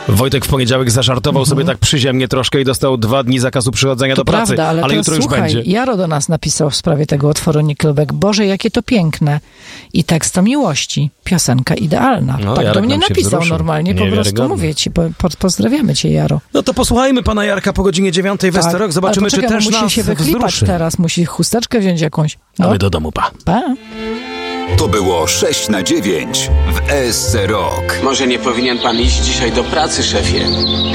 Wojtek w poniedziałek zażartował sobie tak przyziemnie troszkę i dostał 2 dni zakazu przychodzenia do pracy, prawda, ale jutro już będzie. Jaro do nas napisał w sprawie tego utworu Nickelback. Boże, jakie to piękne. I tekst o miłości. Piosenka idealna. No, tak Jarek do mnie napisał wzruszył. normalnie. Po prostu mówię ci. Pozdrawiamy cię, Jaro. No to posłuchajmy pana Jarka po godzinie 9 we Starok. Zobaczymy, czy też nas musi się wyklipat wzruszy. teraz. Musi chusteczkę wziąć jakąś. A my do domu, pa. Pa. To było 6 na 9 w ESC Rock. Może nie powinien pan iść dzisiaj do pracy, szefie?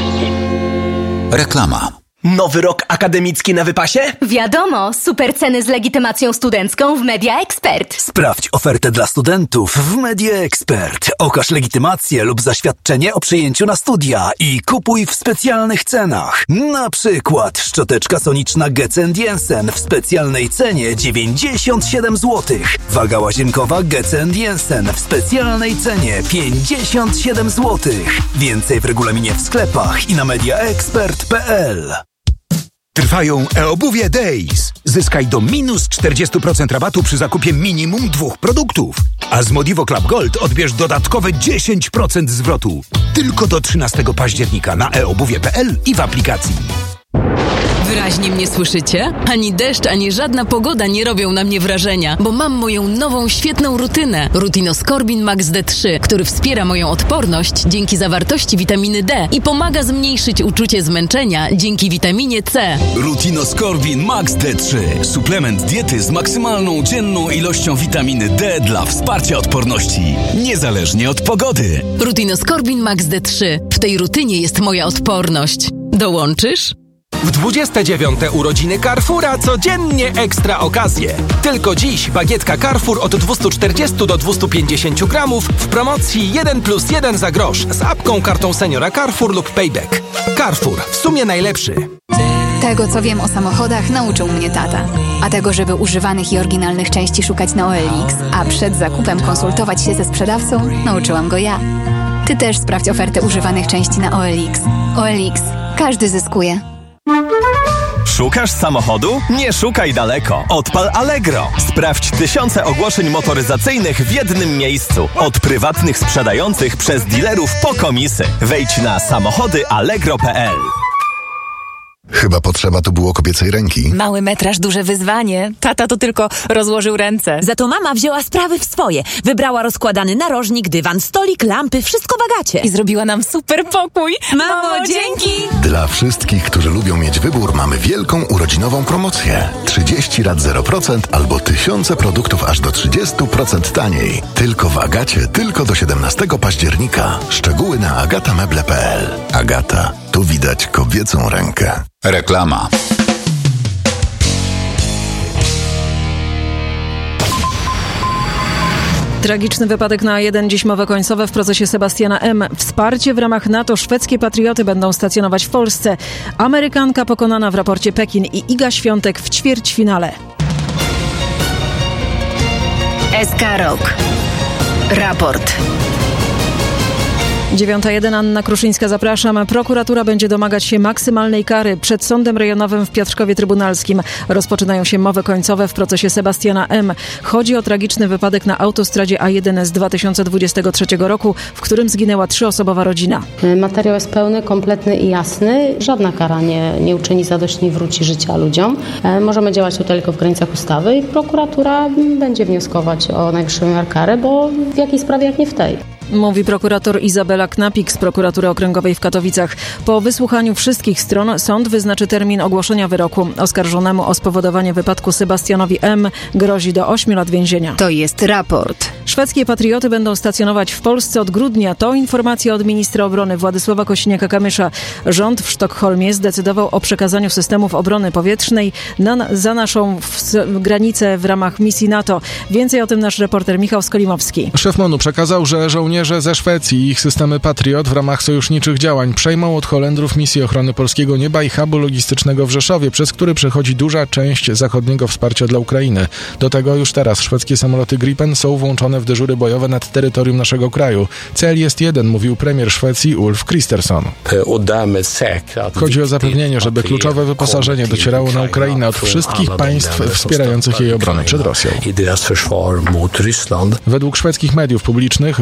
Reklama. Nowy rok akademicki na wypasie? Wiadomo, super ceny z legitymacją studencką w Media Expert. Sprawdź ofertę dla studentów w Media Expert. Okaż legitymację lub zaświadczenie o przyjęciu na studia i kupuj w specjalnych cenach. Na przykład szczoteczka soniczna Getz & Jensen w specjalnej cenie 97 zł. Waga łazienkowa Getz & Jensen w specjalnej cenie 57 zł. Więcej w regulaminie w sklepach i na mediaexpert.pl. Trwają e-obuwie Days. Zyskaj do minus 40% rabatu przy zakupie minimum 2 produktów. A z Modivo Club Gold odbierz dodatkowe 10% zwrotu. Tylko do 13 października na eobuwie.pl i w aplikacji. Wyraźnie mnie słyszycie? Ani deszcz, ani żadna pogoda nie robią na mnie wrażenia, bo mam moją nową, świetną rutynę. Rutinoskorbin Max D3, który wspiera moją odporność dzięki zawartości witaminy D i pomaga zmniejszyć uczucie zmęczenia dzięki witaminie C. Rutinoskorbin Max D3. Suplement diety z maksymalną dzienną ilością witaminy D dla wsparcia odporności, niezależnie od pogody. Rutinoskorbin Max D3. W tej rutynie jest moja odporność. Dołączysz? W 29. urodziny Carrefoura codziennie ekstra okazje. Tylko dziś bagietka Carrefour od 240 do 250 gramów w promocji 1+1 za grosz z apką, kartą seniora Carrefour lub Payback. Carrefour, w sumie najlepszy. Tego, co wiem o samochodach, nauczył mnie tata. A tego, żeby używanych i oryginalnych części szukać na OLX, a przed zakupem konsultować się ze sprzedawcą, nauczyłam go ja. Ty też sprawdź ofertę używanych części na OLX. OLX. Każdy zyskuje. Szukasz samochodu? Nie szukaj daleko. Odpal Allegro. Sprawdź tysiące ogłoszeń motoryzacyjnych w jednym miejscu. Od prywatnych sprzedających przez dealerów po komisy. Wejdź na samochodyallegro.pl. Chyba potrzeba tu było kobiecej ręki. Mały metraż, duże wyzwanie. Tata to tylko rozłożył ręce. Za to mama wzięła sprawy w swoje. Wybrała rozkładany narożnik, dywan, stolik, lampy, wszystko w Agacie. I zrobiła nam super pokój. Mamo, dzięki! Dla wszystkich, którzy lubią mieć wybór, mamy wielką urodzinową promocję. 30 rat 0% albo tysiące produktów aż do 30% taniej. Tylko w Agacie, tylko do 17 października. Szczegóły na agatameble.pl. Agata. Tu widać kobiecą rękę. Reklama. Tragiczny wypadek na A1, dziś mowy końcowe w procesie Sebastiana M. Wsparcie w ramach NATO. Szwedzkie patrioty będą stacjonować w Polsce. Amerykanka pokonana w raporcie Pekin i Iga Świątek w ćwierćfinale. SK Rock. Raport. 9:01, Anna Kruszyńska, zapraszam. Prokuratura będzie domagać się maksymalnej kary. Przed Sądem Rejonowym w Piotrkowie Trybunalskim rozpoczynają się mowy końcowe w procesie Sebastiana M. Chodzi o tragiczny wypadek na autostradzie A1 z 2023 roku, w którym zginęła 3-osobowa rodzina. Materiał jest pełny, kompletny i jasny. Żadna kara nie uczyni zadość, nie wróci życia ludziom. Możemy działać tutaj tylko w granicach ustawy i prokuratura będzie wnioskować o najwyższą wymiar kary, bo w jakiej sprawie jak nie w tej. Mówi prokurator Izabela Knapik z Prokuratury Okręgowej w Katowicach. Po wysłuchaniu wszystkich stron sąd wyznaczy termin ogłoszenia wyroku. Oskarżonemu o spowodowanie wypadku Sebastianowi M. grozi do 8 lat więzienia. To jest raport. Szwedzkie patrioty będą stacjonować w Polsce od grudnia. To informacja od ministra obrony Władysława Kosiniaka-Kamysza. Rząd w Sztokholmie zdecydował o przekazaniu systemów obrony powietrznej za naszą granicę w ramach misji NATO. Więcej o tym nasz reporter Michał Skolimowski. Szef MON-u przekazał, że żołnierze ze Szwecji i ich systemy Patriot w ramach sojuszniczych działań przejmą od Holendrów misję ochrony polskiego nieba i hubu logistycznego w Rzeszowie, przez który przechodzi duża część zachodniego wsparcia dla Ukrainy. Do tego już teraz szwedzkie samoloty Gripen są włączone w dyżury bojowe nad terytorium naszego kraju. Cel jest jeden, mówił premier Szwecji Ulf Kristersson. Chodzi o zapewnienie, żeby kluczowe wyposażenie docierało na Ukrainę od wszystkich państw wspierających jej obronę przed Rosją. Według szwedzkich mediów publicznych wraz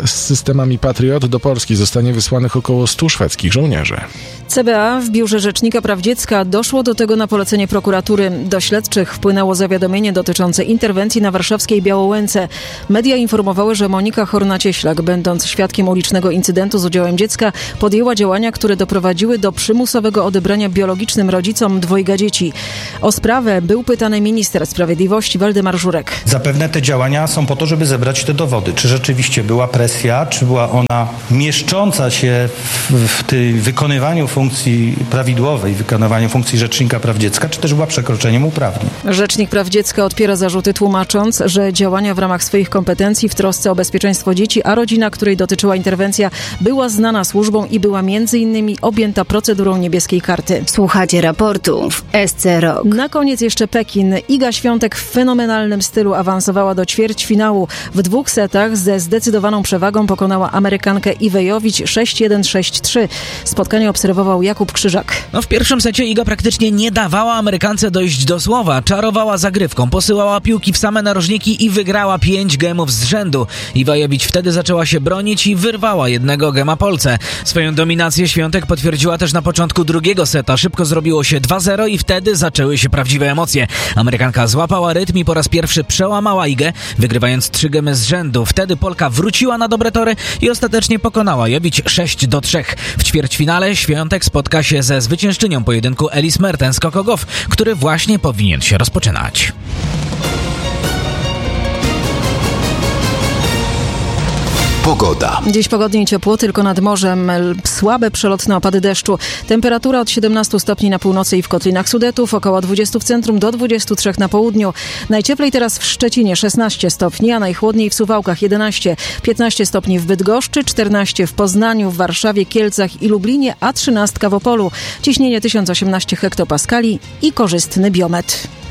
z systemami Patriot do Polski zostanie wysłanych około 100 szwedzkich żołnierzy. CBA w Biurze Rzecznika Praw Dziecka doszło do tego na polecenie prokuratury. Do śledczych wpłynęło zawiadomienie dotyczące interwencji na warszawskiej Białołęce. Media informowały, że Monika Horna-Cieślak, będąc świadkiem ulicznego incydentu z udziałem dziecka, podjęła działania, które doprowadziły do przymusowego odebrania biologicznym rodzicom 2 dzieci. O sprawę był pytany minister sprawiedliwości Waldemar Żurek. Zapewne te działania są po to, żeby zebrać te dowody. Czy rzeczywiście była presja, czy była ona mieszcząca się w wykonywaniu funkcji prawidłowej, wykonywaniu funkcji Rzecznika Praw Dziecka, czy też była przekroczeniem uprawnień. Rzecznik Praw Dziecka odpiera zarzuty, tłumacząc, że działania w ramach swoich kompetencji w trosce o bezpieczeństwo dzieci, a rodzina, której dotyczyła interwencja, była znana służbom i była m.in. objęta procedurą niebieskiej karty. Słuchacie raportu w SC Rock. Na koniec jeszcze Pekin. Iga Świątek w fenomenalnym stylu awansowała do ćwierćfinału. W 2 setach ze zdecydowaną przewagą pokonała Amerykankę Iwę Jowicz 6-1, 6-3. Spotkanie obserwował Jakub Krzyżak. W pierwszym secie Iga praktycznie nie dawała Amerykance dojść do słowa. Czarowała zagrywką, posyłała piłki w same narożniki i wygrała 5 gemów z rzędu. Iwa Jowicz wtedy zaczęła się bronić i wyrwała 1 gema Polce. Swoją dominację Świątek potwierdziła też na początku drugiego seta. Szybko zrobiło się 2-0 i wtedy zaczęły się prawdziwe emocje. Amerykanka złapała rytm i po raz pierwszy przełamała Igę, wygrywając 3 gemy z rzędu. Wtedy Polka wróciła na dobre tory i ostatecznie pokonała Jowicz 6-3. W ćwierćfinale Świątek spotka się ze zwyciężczynią pojedynku Elise Mertens-Kokogow, który właśnie powinien się rozpoczynać. Pogoda. Dziś pogodnie i ciepło, tylko nad morzem słabe przelotne opady deszczu. Temperatura od 17 stopni na północy i w Kotlinach Sudetów, około 20 w centrum do 23 na południu. Najcieplej teraz w Szczecinie 16 stopni, a najchłodniej w Suwałkach 11. 15 stopni w Bydgoszczy, 14 w Poznaniu, w Warszawie, Kielcach i Lublinie, a 13 w Opolu. Ciśnienie 1018 hektopaskali i korzystny biometr.